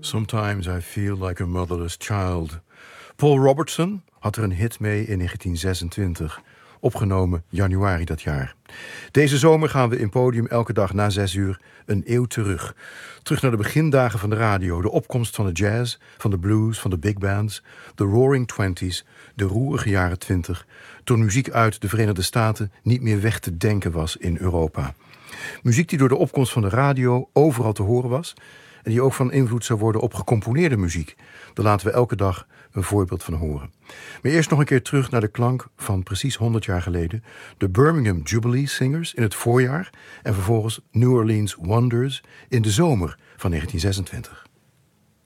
Sometimes I feel like a motherless child. Paul Robertson had er een hit mee in 1926, opgenomen januari dat jaar. Deze zomer gaan we in Podium elke dag na 6 uur een eeuw terug. Terug naar de begindagen van de radio, de opkomst van de jazz, van de blues, van de big bands, de roaring twenties, de roerige jaren 20, toen muziek uit de Verenigde Staten niet meer weg te denken was in Europa. Muziek die door de opkomst van de radio overal te horen was en die ook van invloed zou worden op gecomponeerde muziek. Daar laten we elke dag een voorbeeld van horen. Maar eerst nog een keer terug naar de klank van precies 100 jaar geleden. De Birmingham Jubilee Singers in het voorjaar en vervolgens New Orleans Wonders in de zomer van 1926.